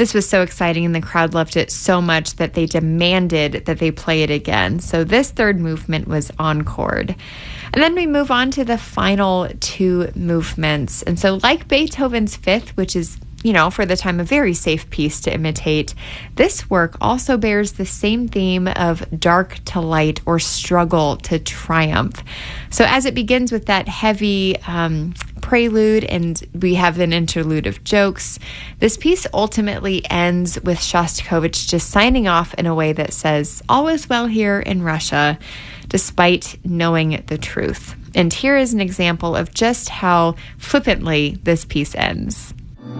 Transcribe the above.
This was so exciting, and the crowd loved it so much that they demanded that they play it again. So this third movement was encored. And then we move on to the final two movements. And so like Beethoven's Fifth, which is, for the time, a very safe piece to imitate, this work also bears the same theme of dark to light or struggle to triumph. So as it begins with that heavy prelude and we have an interlude of jokes, this piece ultimately ends with Shostakovich just signing off in a way that says, "All is well here in Russia," despite knowing the truth. And here is an example of just how flippantly this piece ends.